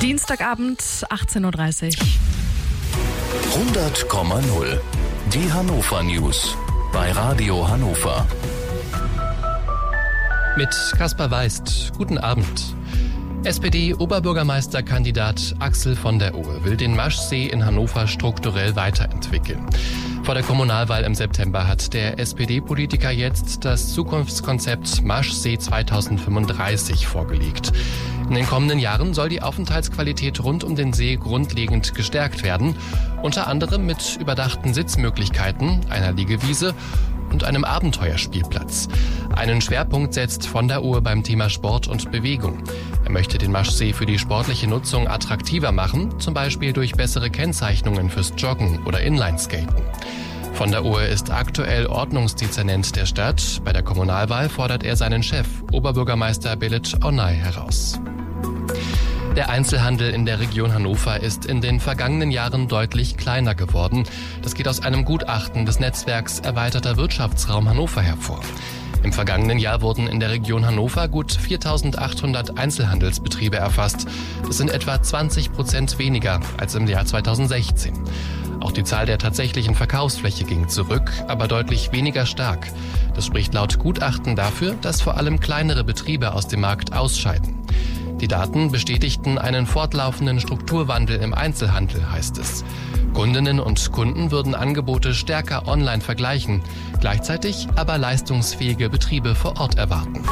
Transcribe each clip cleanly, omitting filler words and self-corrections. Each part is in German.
Dienstagabend, 18:30 Uhr. 100,0. Die Hannover News bei Radio Hannover. Mit Kaspar Weist. Guten Abend. SPD-Oberbürgermeisterkandidat Axel von der Ohe will den Maschsee in Hannover strukturell weiterentwickeln. Vor der Kommunalwahl im September hat der SPD-Politiker jetzt das Zukunftskonzept Maschsee 2035 vorgelegt. In den kommenden Jahren soll die Aufenthaltsqualität rund um den See grundlegend gestärkt werden, unter anderem mit überdachten Sitzmöglichkeiten, einer Liegewiese und einem Abenteuerspielplatz. Einen Schwerpunkt setzt von der Ohe beim Thema Sport und Bewegung. Er möchte den Maschsee für die sportliche Nutzung attraktiver machen, zum Beispiel durch bessere Kennzeichnungen fürs Joggen oder Inlineskaten. Von der Ohe ist aktuell Ordnungsdezernent der Stadt. Bei der Kommunalwahl fordert er seinen Chef, Oberbürgermeister Belit Onay, heraus. Der Einzelhandel in der Region Hannover ist in den vergangenen Jahren deutlich kleiner geworden. Das geht aus einem Gutachten des Netzwerks Erweiterter Wirtschaftsraum Hannover hervor. Im vergangenen Jahr wurden in der Region Hannover gut 4.800 Einzelhandelsbetriebe erfasst. Das sind etwa 20% weniger als im Jahr 2016. Auch die Zahl der tatsächlichen Verkaufsfläche ging zurück, aber deutlich weniger stark. Das spricht laut Gutachten dafür, dass vor allem kleinere Betriebe aus dem Markt ausscheiden. Die Daten bestätigten einen fortlaufenden Strukturwandel im Einzelhandel, heißt es. Kundinnen und Kunden würden Angebote stärker online vergleichen, gleichzeitig aber leistungsfähige Betriebe vor Ort erwarten.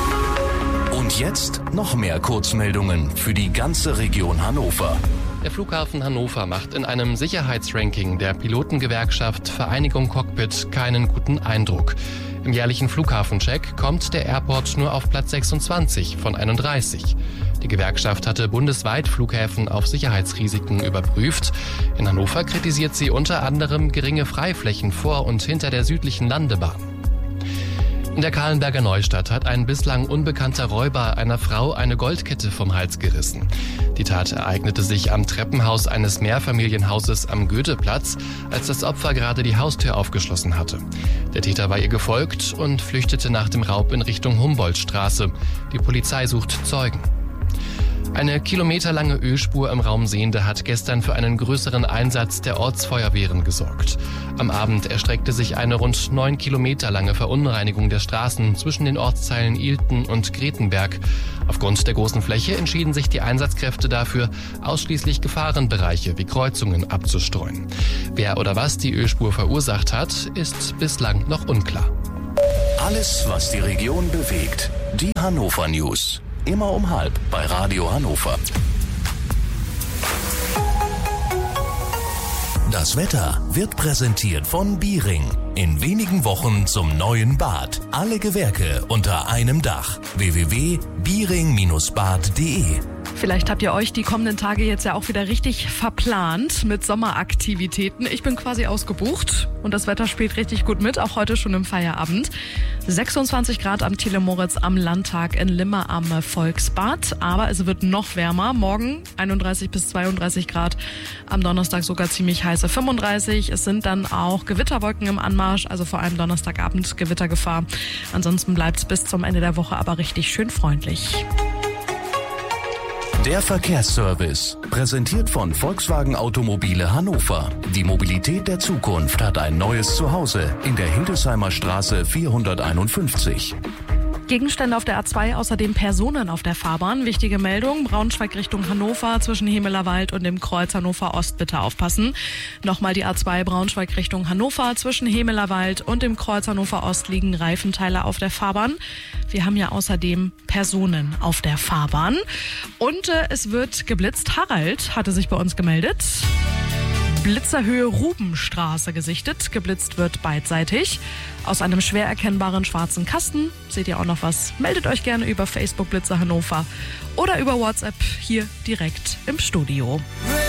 Und jetzt noch mehr Kurzmeldungen für die ganze Region Hannover. Der Flughafen Hannover macht in einem Sicherheitsranking der Pilotengewerkschaft Vereinigung Cockpit keinen guten Eindruck. Im jährlichen Flughafencheck kommt der Airport nur auf Platz 26 von 31. Die Gewerkschaft hatte bundesweit Flughäfen auf Sicherheitsrisiken überprüft. In Hannover kritisiert sie unter anderem geringe Freiflächen vor und hinter der südlichen Landebahn. In der Kahlenberger Neustadt hat ein bislang unbekannter Räuber einer Frau eine Goldkette vom Hals gerissen. Die Tat ereignete sich am Treppenhaus eines Mehrfamilienhauses am Goetheplatz, als das Opfer gerade die Haustür aufgeschlossen hatte. Der Täter war ihr gefolgt und flüchtete nach dem Raub in Richtung Humboldtstraße. Die Polizei sucht Zeugen. Eine kilometerlange Ölspur im Raum Sehnde hat gestern für einen größeren Einsatz der Ortsfeuerwehren gesorgt. Am Abend erstreckte sich eine rund 9 Kilometer lange Verunreinigung der Straßen zwischen den Ortsteilen Ilten und Gretenberg. Aufgrund der großen Fläche entschieden sich die Einsatzkräfte dafür, ausschließlich Gefahrenbereiche wie Kreuzungen abzustreuen. Wer oder was die Ölspur verursacht hat, ist bislang noch unklar. Alles, was die Region bewegt. Die Hannover News. Immer um 12:30 bei Radio Hannover. Das Wetter wird präsentiert von Biering. In wenigen Wochen zum neuen Bad. Alle Gewerke unter einem Dach. www.biering-bad.de. Vielleicht habt ihr euch die kommenden Tage jetzt ja auch wieder richtig verplant mit Sommeraktivitäten. Ich bin quasi ausgebucht und das Wetter spielt richtig gut mit, auch heute schon im Feierabend. 26 Grad am Telemoritz am Landtag in Limmer am Volksbad, aber es wird noch wärmer. Morgen 31 bis 32 Grad, am Donnerstag sogar ziemlich heiße 35. Es sind dann auch Gewitterwolken im Anmarsch, also vor allem Donnerstagabend Gewittergefahr. Ansonsten bleibt es bis zum Ende der Woche aber richtig schön freundlich. Der Verkehrsservice, präsentiert von Volkswagen Automobile Hannover. Die Mobilität der Zukunft hat ein neues Zuhause in der Hildesheimer Straße 451. Gegenstände auf der A2, außerdem Personen auf der Fahrbahn. Wichtige Meldung, Braunschweig Richtung Hannover zwischen Hemelerwald und dem Kreuz Hannover Ost, bitte aufpassen. Nochmal die A2 Braunschweig Richtung Hannover zwischen Hemelerwald und dem Kreuz Hannover Ost liegen Reifenteile auf der Fahrbahn. Wir haben ja außerdem Personen auf der Fahrbahn. Und es wird geblitzt. Harald hatte sich bei uns gemeldet. Blitzerhöhe Rubenstraße gesichtet. Geblitzt wird beidseitig. Aus einem schwer erkennbaren schwarzen Kasten. Seht ihr auch noch was? Meldet euch gerne über Facebook Blitzer Hannover oder über WhatsApp hier direkt im Studio.